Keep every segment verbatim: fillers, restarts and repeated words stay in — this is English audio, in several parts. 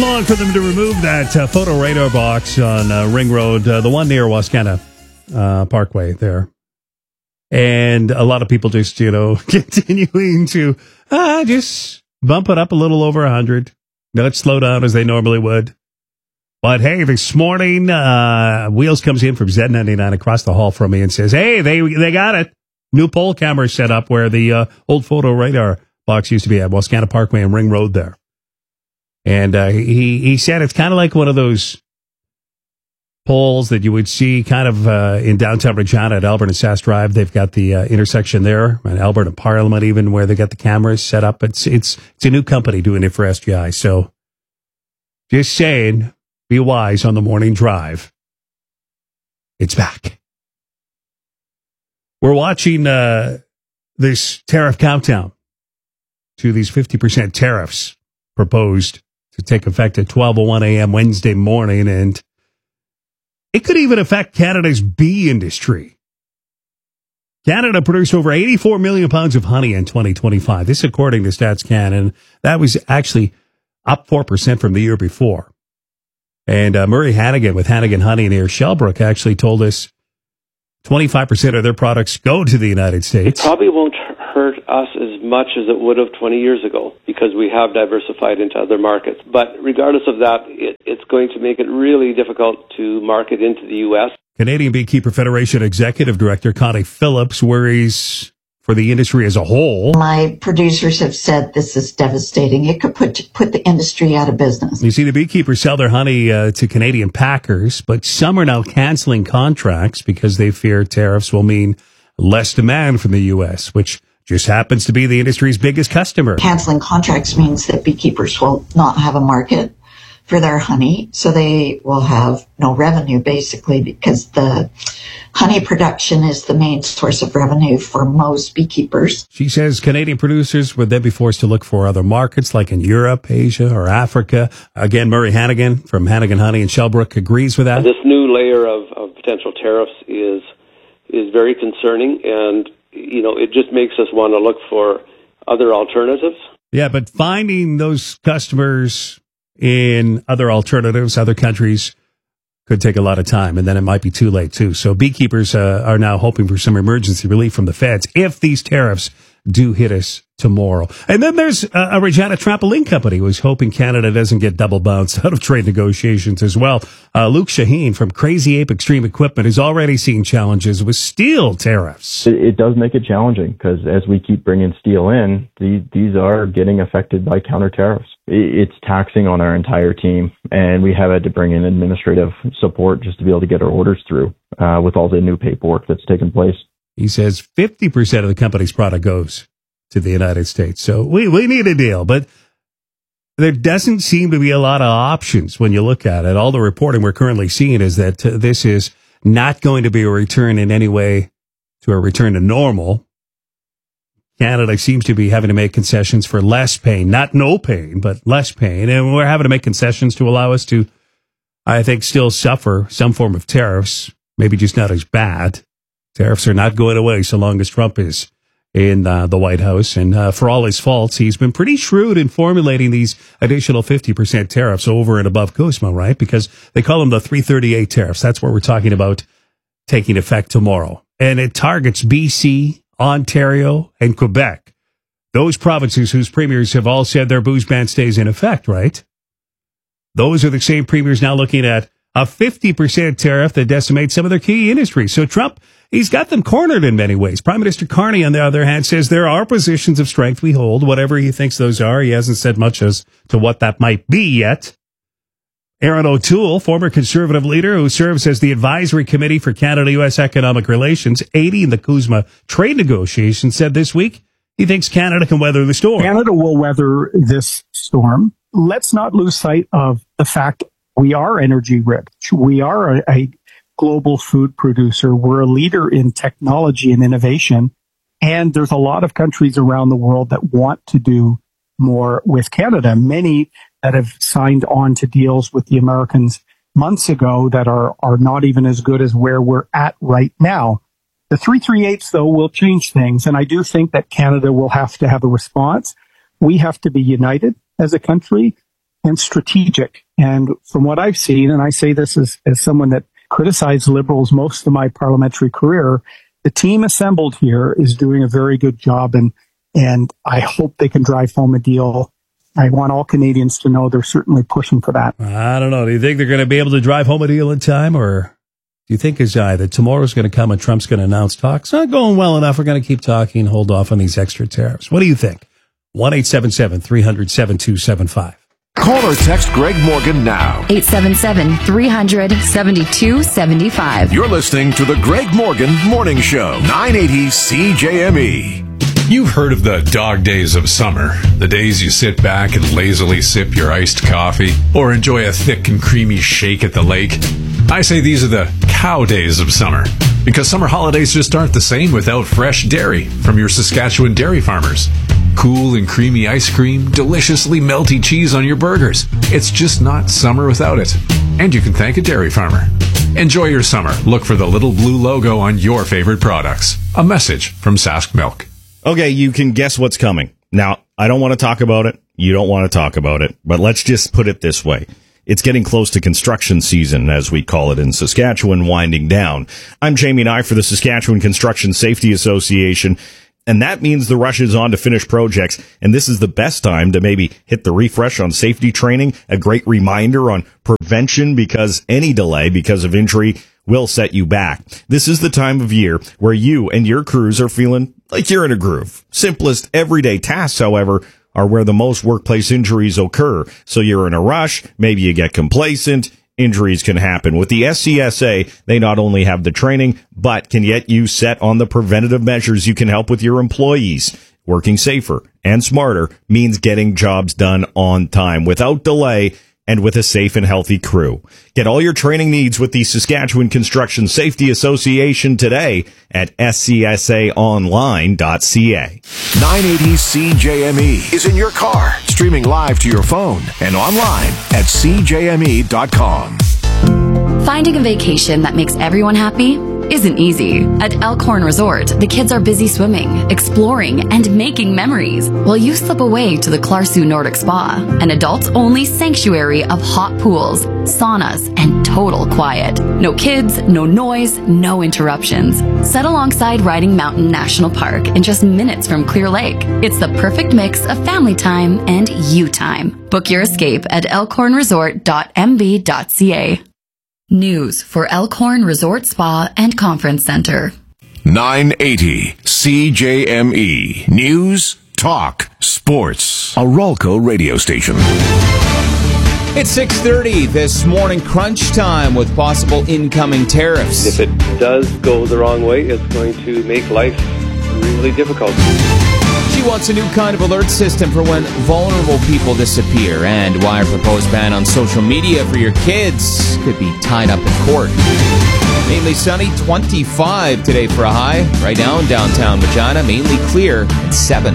long for them to remove that uh, photo radar box on uh, Ring Road, uh, the one near Wascana uh, Parkway there. And a lot of people just, you know, continuing to uh, just bump it up a little over one hundred. Not slow down as they normally would. But hey, this morning, uh, Wheels comes in from Z ninety-nine across the hall from me and says, hey, they they got it. New pole camera set up where the uh, old photo radar box used to be at Wascana Parkway and Ring Road there. And uh, he, he said it's kind of like one of those poles that you would see kind of uh, in downtown Regina at Albert and Sass Drive. They've got the uh, intersection there, and Albert and Parliament even, where they got the cameras set up. It's, it's, it's a new company doing it for S G I. So just saying, be wise on the morning drive. It's back. We're watching uh, this tariff countdown to these fifty percent tariffs proposed to take effect at twelve oh one a.m. Wednesday morning, and it could even affect Canada's bee industry. Canada produced over eighty-four million pounds of honey in twenty twenty-five. This according to StatsCan, and that was actually up four percent from the year before. And uh, Murray Hannigan with Hannigan Honey near Shellbrook actually told us twenty-five percent of their products go to the United States. It probably won't hurt us as much as it would have twenty years ago because we have diversified into other markets. But regardless of that, it, it's going to make it really difficult to market into the U S. Canadian Beekeeper Federation Executive Director Connie Phillips worries for the industry as a whole. My producers have said this is devastating. It could put put the industry out of business. You see, the beekeepers sell their honey uh, to Canadian packers, but some are now canceling contracts because they fear tariffs will mean less demand from the U S, which just happens to be the industry's biggest customer. Canceling contracts means that beekeepers will not have a market for their honey, so they will have no revenue, basically, because the honey production is the main source of revenue for most beekeepers. She says Canadian producers would then be forced to look for other markets like in Europe, Asia, or Africa. Again, Murray Hannigan from Hannigan Honey in Shellbrook agrees with that. This new layer of, of potential tariffs is is very concerning, and you know it just makes us want to look for other alternatives. Yeah, but finding those customers in other alternatives, other countries, could take a lot of time, and then it might be too late, too. So beekeepers uh, are now hoping for some emergency relief from the feds if these tariffs do hit us tomorrow. And then there's uh, a Regina Trampoline Company who's hoping Canada doesn't get double bounced out of trade negotiations as well. Uh, Luke Shaheen from Crazy Ape Extreme Equipment is already seeing challenges with steel tariffs. It, it does make it challenging because as we keep bringing steel in, the, these are getting affected by counter tariffs. It, it's taxing on our entire team, and we have had to bring in administrative support just to be able to get our orders through uh, with all the new paperwork that's taken place. He says fifty percent of the company's product goes to the United States. So we, we need a deal, but there doesn't seem to be a lot of options when you look at it. All the reporting we're currently seeing is that uh, this is not going to be a return in any way to a return to normal. Canada seems to be having to make concessions for less pain, not no pain, but less pain. And we're having to make concessions to allow us to, I think, still suffer some form of tariffs, maybe just not as bad. Tariffs are not going away so long as Trump is in uh, the White House. And uh, for all his faults, he's been pretty shrewd in formulating these additional fifty percent tariffs over and above CUSMA, right? Because they call them the three thirty-eight tariffs. That's what we're talking about taking effect tomorrow. And it targets B C, Ontario, and Quebec. Those provinces whose premiers have all said their booze ban stays in effect, right? Those are the same premiers now looking at a fifty percent tariff that decimates some of their key industries. So Trump, he's got them cornered in many ways. Prime Minister Carney, on the other hand, says there are positions of strength we hold, whatever he thinks those are. He hasn't said much as to what that might be yet. Aaron O'Toole, former Conservative leader who serves as the advisory committee for Canada-U S economic relations, aiding the CUSMA trade negotiations, said this week he thinks Canada can weather the storm. Canada will weather this storm. Let's not lose sight of the fact we are energy rich. We are a, a global food producer. We're a leader in technology and innovation. And there's a lot of countries around the world that want to do more with Canada. Many that have signed on to deals with the Americans months ago that are, are not even as good as where we're at right now. The three thirty-eights, though, will change things. And I do think that Canada will have to have a response. We have to be united as a country. and strategic. And from what I've seen, and I say this as, as someone that criticized Liberals most of my parliamentary career, the team assembled here is doing a very good job, and and I hope they can drive home a deal. I want all Canadians to know they're certainly pushing for that. I don't know. Do you think they're going to be able to drive home a deal in time, or do you think, Ajay, that tomorrow's going to come and Trump's going to announce talks? Not going well enough. We're going to keep talking and hold off on these extra tariffs. What do you think? one eight seven seven, three hundred, seven two seven five. Call or text Greg Morgan now. eight seven seven, three hundred, seven two seven five. You're listening to the Greg Morgan Morning Show, nine eighty C J M E. You've heard of the dog days of summer, the days you sit back and lazily sip your iced coffee or enjoy a thick and creamy shake at the lake. I say these are the cow days of summer, because summer holidays just aren't the same without fresh dairy from your Saskatchewan dairy farmers. Cool and creamy ice cream, deliciously melty cheese on your burgers. It's just not summer without it. And you can thank a dairy farmer. Enjoy your summer. Look for the little blue logo on your favorite products. A message from Sask Milk. Okay, you can guess what's coming. Now, I don't want to talk about it. You don't want to talk about it. But let's just put it this way. It's getting close to construction season, as we call it in Saskatchewan, winding down. I'm Jamie Nye for the Saskatchewan Construction Safety Association. And that means the rush is on to finish projects, and this is the best time to maybe hit the refresh on safety training, a great reminder on prevention, because any delay because of injury will set you back. This is the time of year where you and your crews are feeling like you're in a groove. Simplest everyday tasks, however, are where the most workplace injuries occur. So you're in a rush, maybe you get complacent. Injuries can happen. With the S C S A, they not only have the training, but can get you set on the preventative measures you can help with your employees. Working safer and smarter means getting jobs done on time, without delay, and with a safe and healthy crew. Get all your training needs with the Saskatchewan Construction Safety Association today at s c s a online dot c a. nine eighty C J M E is in your car, streaming live to your phone and online at c j m e dot com. Finding a vacation that makes everyone happy isn't easy. At Elkhorn Resort, the kids are busy swimming, exploring, and making memories, while you slip away to the Clarsu Nordic Spa, an adults-only sanctuary of hot pools, saunas, and total quiet. No kids, no noise, no interruptions. Set alongside Riding Mountain National Park in just minutes from Clear Lake. It's the perfect mix of family time and you time. Book your escape at elkhorn resort dot m b dot c a. News for Elkhorn Resort Spa and Conference Center. nine eighty C J M E. News, talk, sports. A Rolco radio station. It's six thirty this morning, crunch time with possible incoming tariffs. If it does go the wrong way, it's going to make life really difficult. She wants a new kind of alert system for when vulnerable people disappear, and why a proposed ban on social media for your kids could be tied up in court. Mainly sunny, twenty-five today for a high. Right now in downtown Regina, mainly clear at seven.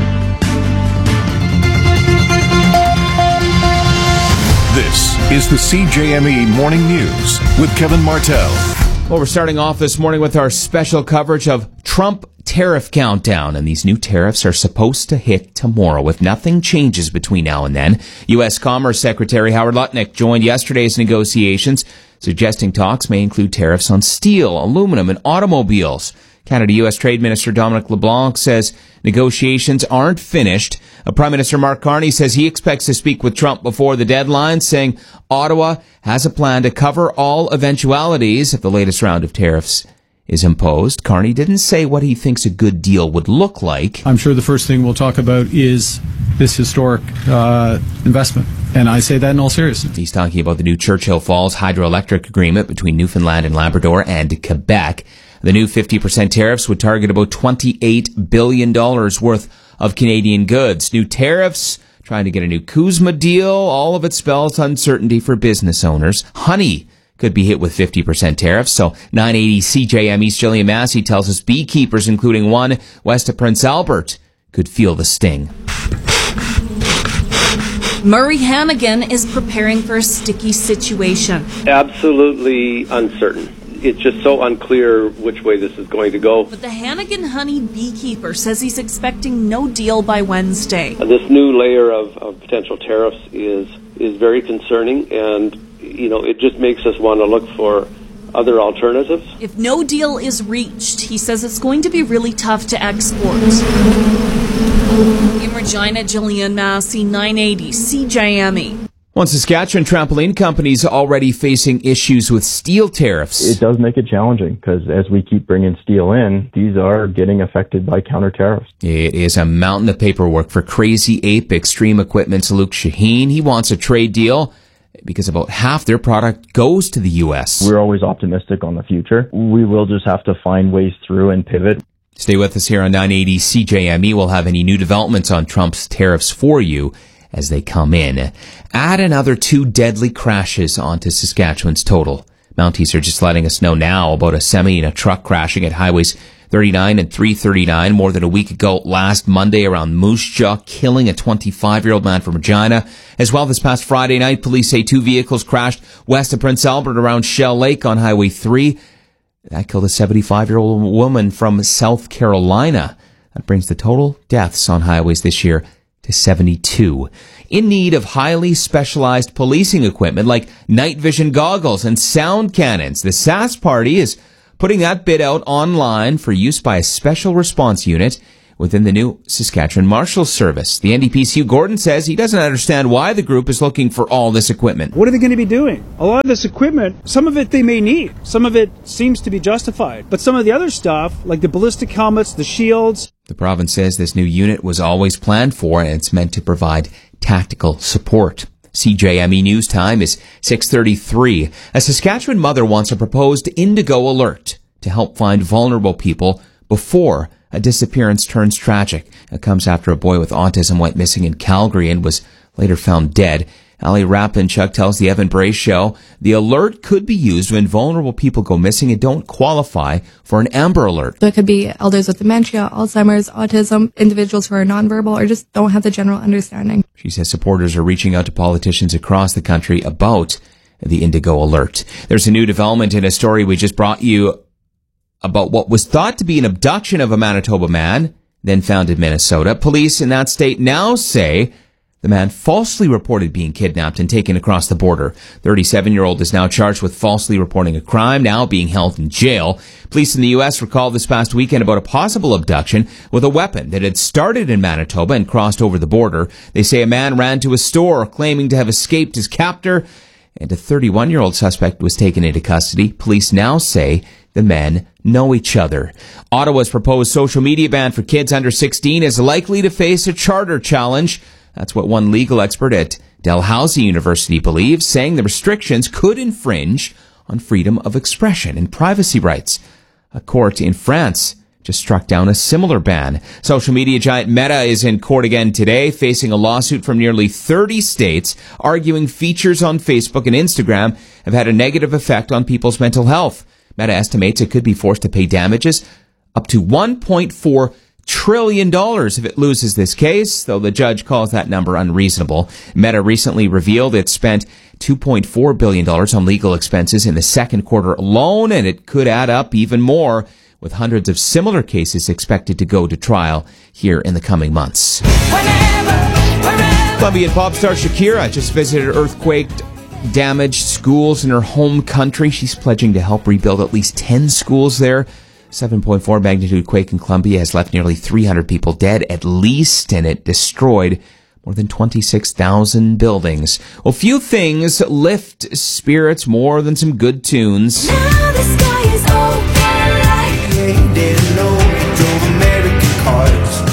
This is the C J M E Morning News with Kevin Martell. Well, we're starting off this morning with our special coverage of Trump tariff countdown, and these new tariffs are supposed to hit tomorrow if nothing changes between now and then. U S Commerce Secretary Howard Lutnick joined yesterday's negotiations, suggesting talks may include tariffs on steel, aluminum, and automobiles. Canada-U S Trade Minister Dominic LeBlanc says negotiations aren't finished. Uh, Prime Minister Mark Carney says he expects to speak with Trump before the deadline, saying Ottawa has a plan to cover all eventualities if the latest round of tariffs is imposed. Carney didn't say what he thinks a good deal would look like. I'm sure the first thing we'll talk about is this historic uh, investment, and I say that in all seriousness. He's talking about the new Churchill Falls hydroelectric agreement between Newfoundland and Labrador and Quebec. The new fifty percent tariffs would target about twenty-eight billion dollars worth of Canadian goods. New tariffs, trying to get a new CUSMA deal, all of it spells uncertainty for business owners. Honey could be hit with fifty percent tariffs. So nine eighty C J M E's Jillian Massey tells us beekeepers, including one west of Prince Albert, could feel the sting. Murray Hannigan is preparing for a sticky situation. Absolutely uncertain. It's just so unclear which way this is going to go. But the Hannigan honey beekeeper says he's expecting no deal by Wednesday. Uh, this new layer of, of potential tariffs is is very concerning, and, you know, it just makes us want to look for other alternatives. If no deal is reached, he says it's going to be really tough to export. In Regina, Jillian Massey, nine eighty C J M E. One Saskatchewan trampoline companies already facing issues with steel tariffs. It does make it challenging because as we keep bringing steel in, these are getting affected by counter tariffs. It is a mountain of paperwork for Crazy Ape Extreme Equipment's Luke Shaheen. He wants a trade deal because about half their product goes to the U S. We're always optimistic on the future. We will just have to find ways through and pivot. Stay with us here on nine eighty C J M E. We'll have any new developments on Trump's tariffs for you as they come in. Add another two deadly crashes onto Saskatchewan's total. Mounties are just letting us know now about a semi and a truck crashing at highways thirty-nine and three thirty-nine more than a week ago last Monday around Moose Jaw, killing a twenty-five-year-old man from Regina. As well, this past Friday night, police say two vehicles crashed west of Prince Albert around Shell Lake on Highway three. That killed a seventy-five-year-old woman from South Carolina. That brings the total deaths on highways this year to seventy-two. In need of highly specialized policing equipment like night vision goggles and sound cannons, the S A S Party is putting that bid out online for use by a special response unit within the new Saskatchewan Marshals Service. The N D P's Hugh Gordon says he doesn't understand why the group is looking for all this equipment. What are they going to be doing? A lot of this equipment, some of it they may need. Some of it seems to be justified. But some of the other stuff, like the ballistic helmets, the shields. The province says this new unit was always planned for and it's meant to provide tactical support. C J M E News Time is six thirty-three. A Saskatchewan mother wants a proposed Indigo Alert to help find vulnerable people before a disappearance turns tragic. It comes after a boy with autism went missing in Calgary and was later found dead. Ali Rapinchuk tells the Evan Bray Show the alert could be used when vulnerable people go missing and don't qualify for an Amber Alert. There could be elders with dementia, Alzheimer's, autism, individuals who are nonverbal or just don't have the general understanding. She says supporters are reaching out to politicians across the country about the Indigo Alert. There's a new development in a story we just brought you about what was thought to be an abduction of a Manitoba man, then found in Minnesota. Police in that state now say the man falsely reported being kidnapped and taken across the border. thirty-seven-year-old is now charged with falsely reporting a crime, now being held in jail. Police in the U S recalled this past weekend about a possible abduction with a weapon that had started in Manitoba and crossed over the border. They say a man ran to a store claiming to have escaped his captor, and a thirty-one-year-old suspect was taken into custody. Police now say the men know each other. Ottawa's proposed social media ban for kids under sixteen is likely to face a charter challenge. That's what one legal expert at Dalhousie University believes, saying the restrictions could infringe on freedom of expression and privacy rights. A court in France just struck down a similar ban. Social media giant Meta is in court again today, facing a lawsuit from nearly thirty states, arguing features on Facebook and Instagram have had a negative effect on people's mental health. Meta estimates it could be forced to pay damages up to one point four trillion dollars if it loses this case, though the judge calls that number unreasonable. Meta recently revealed it spent two point four billion dollars on legal expenses in the second quarter alone, and it could add up even more, with hundreds of similar cases expected to go to trial here in the coming months. Whenever, wherever. Colombian pop star Shakira just visited earthquake-damaged schools in her home country. She's pledging to help rebuild at least ten schools there. seven point four magnitude quake in Colombia has left nearly three hundred people dead at least, and it destroyed more than twenty-six thousand buildings. Well, few things lift spirits more than some good tunes. Now the sky is open like they didn't know we drove American cars.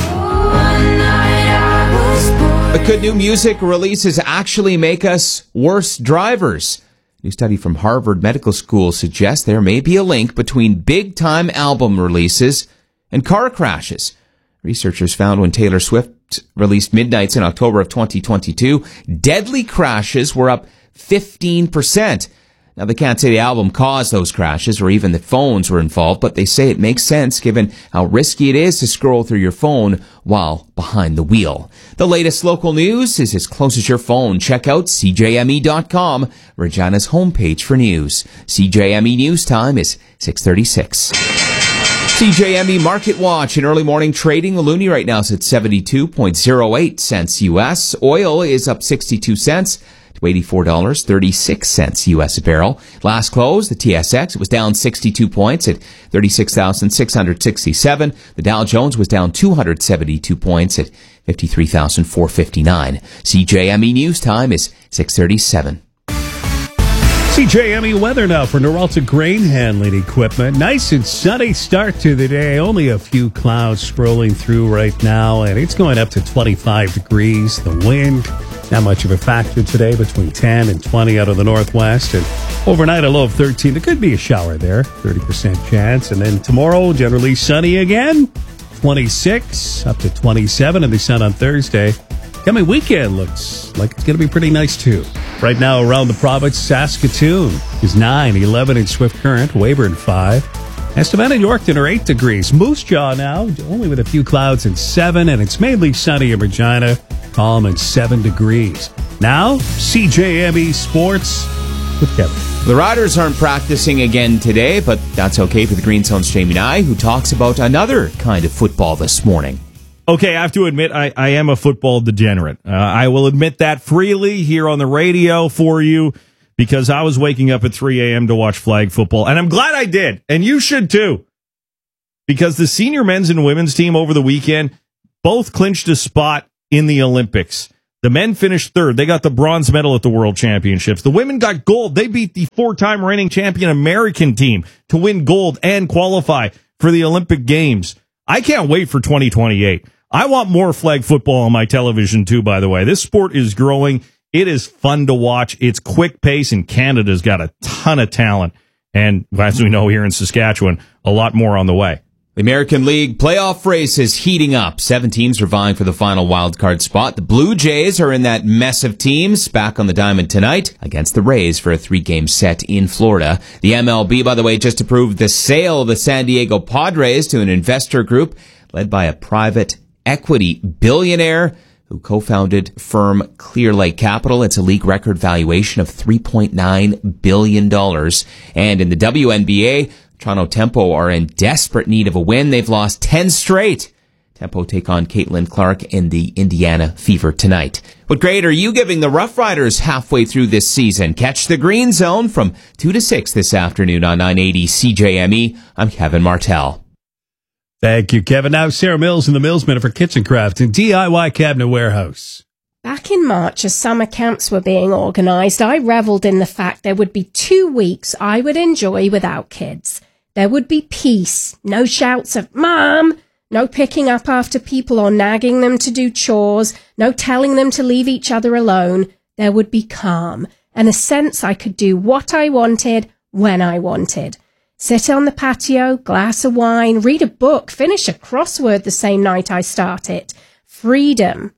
One night I was born. But could new music releases actually make us worse drivers? A new study from Harvard Medical School suggests there may be a link between big-time album releases and car crashes. Researchers found when Taylor Swift released Midnights in October of twenty twenty-two, deadly crashes were up fifteen percent. Now, they can't say the album caused those crashes or even that phones were involved, but they say it makes sense given how risky it is to scroll through your phone while behind the wheel. The latest local news is as close as your phone. Check out C J M E dot com, Regina's homepage for news. C J M E News Time is six thirty-six. C J M E Market Watch in early morning trading. The loonie right now is at seventy-two point oh eight cents U S. Oil is up sixty-two cents to eighty-four dollars and thirty-six cents U S a barrel. Last close, the T S X, it was down sixty-two points at thirty-six thousand six hundred sixty-seven. The Dow Jones was down two hundred seventy-two points at fifty-three thousand four hundred fifty-nine. C J M E News Time is six thirty-seven. C J M E weather now for Noralta Grain Handling Equipment. Nice and sunny start to the day. Only a few clouds scrolling through right now, and it's going up to twenty-five degrees. The wind, not much of a factor today, between ten and twenty out of the northwest. And overnight, a low of thirteen. There could be a shower there, thirty percent chance. And then tomorrow, generally sunny again, twenty-six up to twenty-seven, and the sun on Thursday. Coming weekend looks like it's going to be pretty nice, too. Right now, around the province, Saskatoon is nine, eleven in Swift Current, Weyburn five. Estevan and Yorkton are eight degrees. Moose Jaw now, only with a few clouds and seven, and it's mainly sunny in Regina, calm and seven degrees. Now, C J M E Sports with Kevin. The Riders aren't practicing again today, but that's okay for the Green Zone's Jamie Nye, who talks about another kind of football this morning. Okay, I have to admit, I, I am a football degenerate. Uh, I will admit that freely here on the radio for you, because I was waking up at three a.m. to watch flag football, and I'm glad I did, and you should too, because the senior men's and women's team over the weekend both clinched a spot in the Olympics. The men finished third. They got the bronze medal at the World Championships. The women got gold. They beat the four-time reigning champion American team to win gold and qualify for the Olympic Games. I can't wait for twenty twenty-eight. I want more flag football on my television, too, by the way. This sport is growing. It is fun to watch. It's quick pace, and Canada's got a ton of talent. And as we know here in Saskatchewan, a lot more on the way. The American League playoff race is heating up. Seven teams are vying for the final wildcard spot. The Blue Jays are in that mess of teams, back on the diamond tonight against the Rays for a three-game set in Florida. The M L B, by the way, just approved the sale of the San Diego Padres to an investor group led by a private equity billionaire who co-founded firm Clear Lake Capital. It's a league record valuation of three point nine billion dollars. And in the W N B A, Toronto Tempo are in desperate need of a win. They've lost ten straight. Tempo take on Caitlin Clark in the Indiana Fever tonight. What grade are you giving the Rough Riders halfway through this season? Catch the Green Zone from two to six this afternoon on nine eighty C J M E. I'm Kevin Martell. Thank you, Kevin. Now, Sarah Mills in the Mills Minute for Kitchen Craft and D I Y Cabinet Warehouse. Back in March, as summer camps were being organised, I revelled in the fact there would be two weeks I would enjoy without kids. There would be peace, no shouts of, "Mom!" No picking up after people or nagging them to do chores, no telling them to leave each other alone. There would be calm, and a sense I could do what I wanted, when I wanted. Sit on the patio, glass of wine, read a book, finish a crossword the same night I start it. Freedom.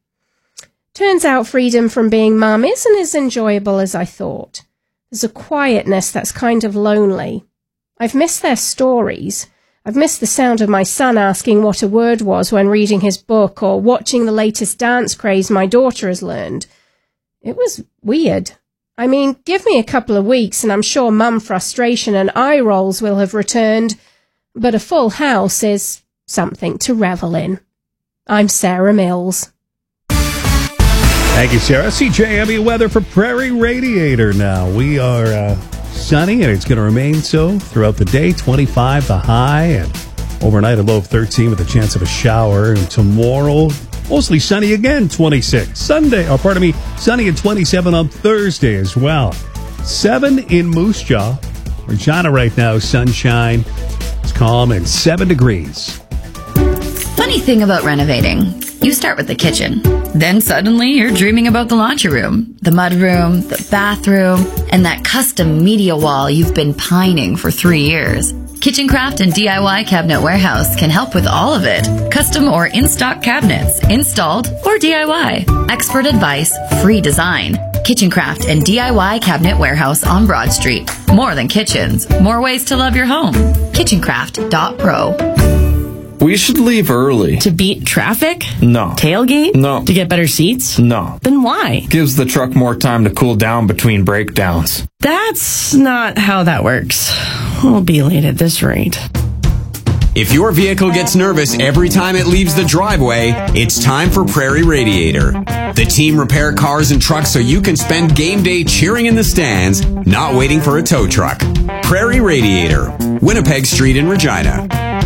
Turns out freedom from being mum isn't as enjoyable as I thought. There's a quietness that's kind of lonely. I've missed their stories. I've missed the sound of my son asking what a word was when reading his book, or watching the latest dance craze my daughter has learned. It was weird. I mean, give me a couple of weeks and I'm sure mum frustration and eye rolls will have returned, but a full house is something to revel in. I'm Sarah Mills. Thank you, Sarah. C J M E weather for Prairie Radiator now. We are uh, sunny, and it's going to remain so throughout the day. twenty-five the high, and overnight a low of thirteen with a chance of a shower. And tomorrow, mostly sunny again, twenty-six. Sunday, oh, pardon me, sunny at twenty-seven on Thursday as well. seven in Moose Jaw. Regina right now, sunshine. It's calm and seven degrees. Funny thing about renovating. You start with the kitchen. Then suddenly you're dreaming about the laundry room, the mudroom, the bathroom, and that custom media wall you've been pining for three years. Kitchen Craft and D I Y Cabinet Warehouse can help with all of it. Custom or in-stock cabinets, installed or D I Y. Expert advice, free design. Kitchen Craft and D I Y Cabinet Warehouse on Broad Street. More than kitchens, more ways to love your home. kitchen craft dot pro. We should leave early. To beat traffic? No. Tailgate? No. To get better seats? No. Then why? Gives the truck more time to cool down between breakdowns. That's not how that works. We'll be late at this rate. If your vehicle gets nervous every time it leaves the driveway, it's time for Prairie Radiator. The team repair cars and trucks so you can spend game day cheering in the stands, not waiting for a tow truck. Prairie Radiator, Winnipeg Street in Regina.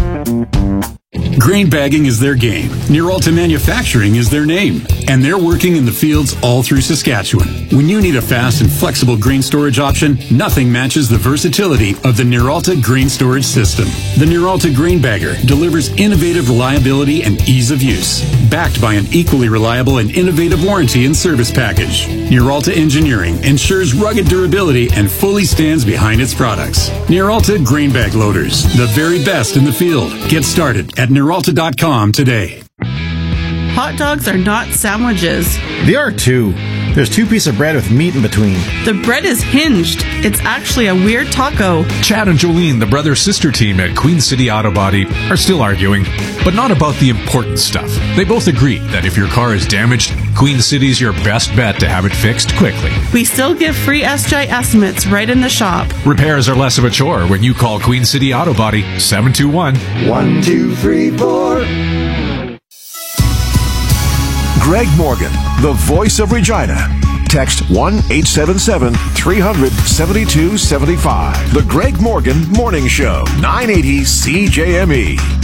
Grain bagging is their game. Nearalta Manufacturing is their name. And they're working in the fields all through Saskatchewan. When you need a fast and flexible grain storage option, nothing matches the versatility of the Nearalta Grain Storage System. The Nearalta Grain Bagger delivers innovative reliability and ease of use, backed by an equally reliable and innovative warranty and service package. Nearalta Engineering ensures rugged durability and fully stands behind its products. Nearalta Grain Bag Loaders, the very best in the field. Get started at Nearalta dot com today. Hot dogs are not sandwiches. They are too. There's two pieces of bread with meat in between. The bread is hinged. It's actually a weird taco. Chad and Jolene, the brother-sister team at Queen City Auto Body, are still arguing, but not about the important stuff. They both agree that if your car is damaged, Queen City's your best bet to have it fixed quickly. We still give free S J estimates right in the shop. Repairs are less of a chore when you call Queen City Auto Body seven two one, One, two, three, four. Greg Morgan, the voice of Regina. Text one eight seven seven, three hundred, seventy-two seventy-five. The Greg Morgan Morning Show, nine eighty C J M E.